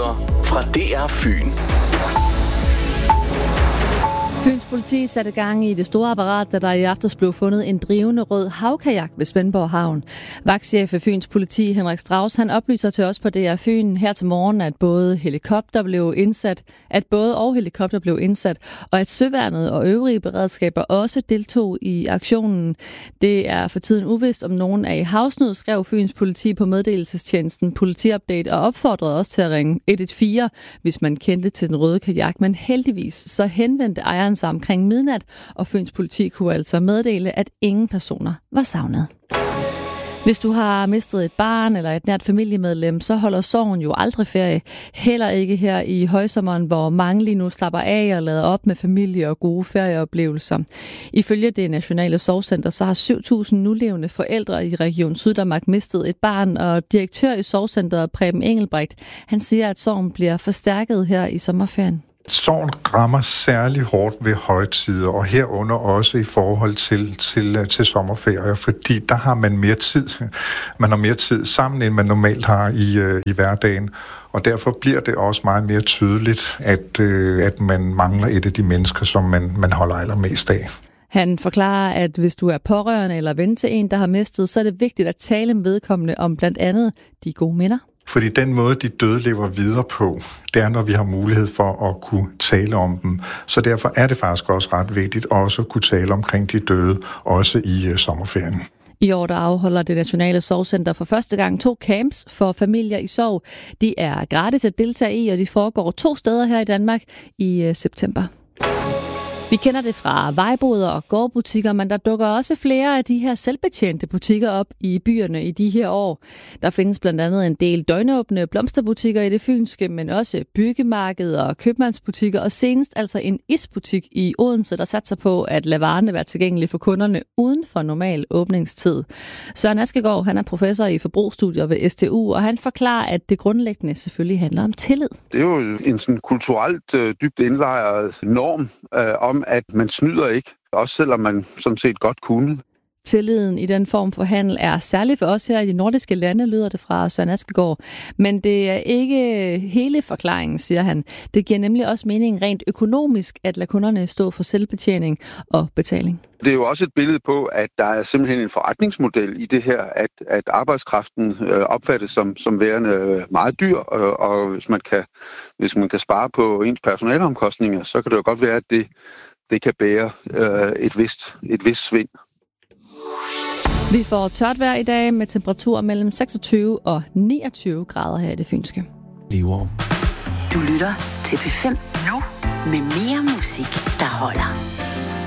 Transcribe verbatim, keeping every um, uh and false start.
Nyheder fra D R Fyn. Fyns politi satte gang i det store apparat, da der i aftes blev fundet en drivende rød havkajak ved Svendborg Havn. Vagtchef ved Fyns politi, Henrik Strauss, han oplyser til os på D R Fyn her til morgen, at både helikopter blev indsat, at både og helikopter blev indsat, og at søværnet og øvrige beredskaber også deltog i aktionen. Det er for tiden uvist, om nogen er i havsnød, skrev Fyns politi på meddelelsestjenesten Politiupdate og opfordrede også til at ringe et et fire, hvis man kendte til den røde kajak. Men heldigvis så henvendte ejeren sig omkring midnat, og Fyns politi kunne altså meddele, at ingen personer var savnet. Hvis du har mistet et barn eller et nært familiemedlem, så holder sorgen jo aldrig ferie. Heller ikke her i højsommeren, hvor mange lige nu slapper af og lader op med familie og gode ferieoplevelser. Ifølge det nationale sorgcenter, så har syv tusind nulevende forældre i Region Syddanmark mistet et barn, og direktør i sorgcenteret Preben Engelbrecht, han siger, at sorgen bliver forstærket her i sommerferien. Sorgen rammer særlig hårdt ved højtider, og herunder også i forhold til, til, til sommerferier, fordi der har man mere tid. Man har mere tid sammen, end man normalt har i, i hverdagen, og derfor bliver det også meget mere tydeligt, at, at man mangler et af de mennesker, som man, man holder allermest af. Han forklarer, at hvis du er pårørende eller ven til en, der har mistet, så er det vigtigt at tale med vedkommende om blandt andet de gode minder. Fordi den måde, de døde lever videre på, det er, når vi har mulighed for at kunne tale om dem. Så derfor er det faktisk også ret vigtigt også at kunne tale omkring de døde, også i uh, sommerferien. I år der afholder det Nationale Sorgcenter for første gang to camps for familier i sorg. De er gratis at deltage i, og de foregår to steder her i Danmark i uh, september. Vi kender det fra vejboder og gårdbutikker, men der dukker også flere af de her selvbetjente butikker op i byerne i de her år. Der findes blandt andet en del døgnåbne blomsterbutikker i det fynske, men også byggemarkeder og købmandsbutikker, og senest altså en isbutik i Odense, der satser på at lade varerne være tilgængelige for kunderne uden for normal åbningstid. Søren Askegaard, han er professor i forbrugsstudier ved S T U, og han forklarer, at det grundlæggende selvfølgelig handler om tillid. Det er jo en sådan kulturelt øh, dybt indlejret norm øh, om, at man snyder ikke, også selvom man sådan set godt kunne. Tilliden i den form for handel er særlig for os her i de nordiske lande, lyder det fra Søren Askegaard. Men det er ikke hele forklaringen, siger han. Det giver nemlig også mening rent økonomisk at lade kunderne stå for selvbetjening og betaling. Det er jo også et billede på, at der er simpelthen en forretningsmodel i det her, at, at arbejdskraften øh, opfattes som, som værende meget dyr, og, og hvis, man kan, hvis man kan spare på ens personaleomkostninger, så kan det jo godt være, at det, det kan bære øh, et vist, et vist svind. Vi får tørt vejr i dag med temperaturer mellem seksogtyve og niogtyve grader her i det fynske. Lever. Du lytter til P fem nu med mere musik, der holder.